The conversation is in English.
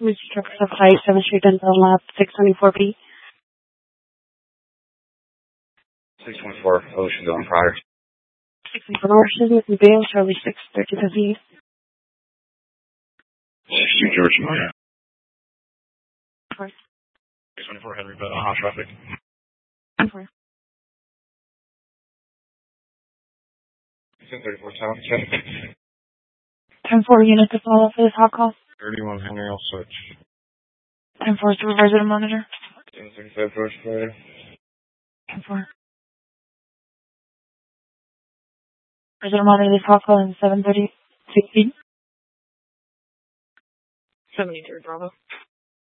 Mr. Trucks of Height, 7th Street, Dental Lab, 624B. 624, Ocean going prior. 624 North, Smith & Bale, Charlie 6, 35B. 62 George Miller. 4. 624 Henry Bell, hot traffic. 4. 1034 Town, 10-4 unit to follow for this hot call. 31 Henry, I'll switch. 10-4 supervisor to monitor. 1035 George Miller. 10-4. Supervisor monitor this hot call in 730 feet. 73 Bravo.